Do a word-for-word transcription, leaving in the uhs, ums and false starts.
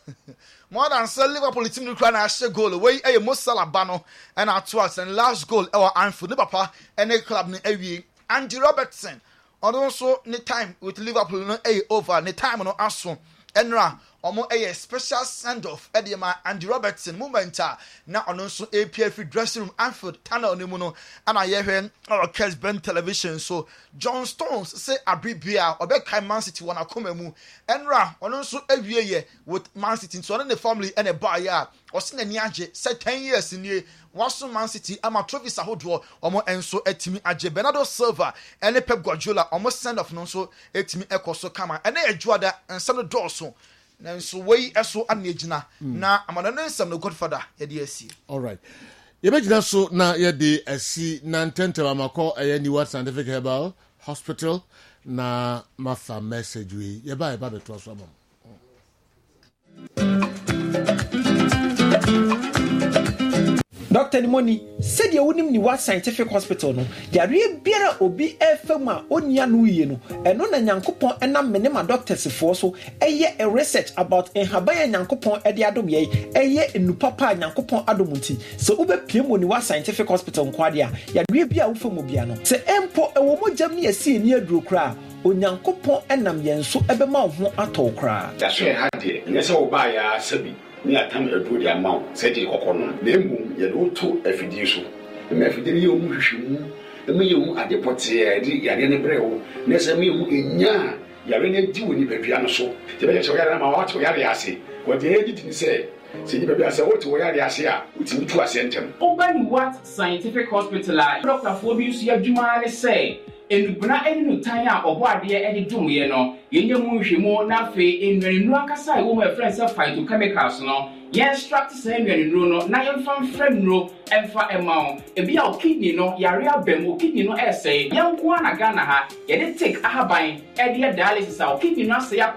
More than say Liverpool team no cry na share goal. Wey eh Mo Salah bano and atwas and last goal e wa Anfield ne papa any club ne awie. Andy Robertson also ne time with Liverpool no eh over ne time no aso. Enra omo a special send off edema Andy Robertson momenta na ono so A P F dressing room Anfield tunnel ne mu no ana ye hwen or Kes Ben television so John Stones say abribia obekai Man City wana koma mu enra ono so awie ye with Man City so the family and a buy ya osi na ni age say ten years ni waso Man City ama trophies ahodo omo enso etimi age Bernardo Silva and Pep Guardiola omo send off no so etimi ekoso kama ene ejuada ensa no dorso na so wey eso anegina na amana no nsam no Godfather ye de asi. All right. Ye begina so na ye de asi na ntente amako eye Niwa Scientific Herbal Hospital na mafa message we ye ba e ba beto so am. Doctor Nimoni said you wouldn't Niwa Scientific Hospital no. Yare biara obi efema onia no ye no. Eno na Nyankopon enam menema doctors for so eye a research about enhabaya Nyankopon ede adom ye eye enupapa Nyankopon adomunti. So ube piem Niwa Scientific Hospital nkwade a yare bia wo fam bia no. Se empo ewo mogam ne asi ani aduro kra Onyankopon enam yenso ebema ho atọ kra. Ya so ha de nyese wo ba ya sabi ni atam edu di amount said the kokono na emu ye do to afidi so me afidi ni omu hwehwemu me ye hu adepote e di yare ne brewo na se me hu enya yare ne di woni badua no so te be so yare na ma wa to yare ase ko de edi ti se se di badua se wo to yare ase a utimi tu ase ntem Obani What Scientific Hospital Doctor Fobi su adwuma ne say enubuna enu tan a obo ade e de dwumye no yenye mu nhwemu na fe enwenu akasa e wo ma friends of phytochemicals no ye extract say enwenu no na ye mfa frem no emfa emao e bia o kidney no yare abem o kidney no e say ye nko na Ghana ha ye de take ahaban e de dialysis a o kidney no ase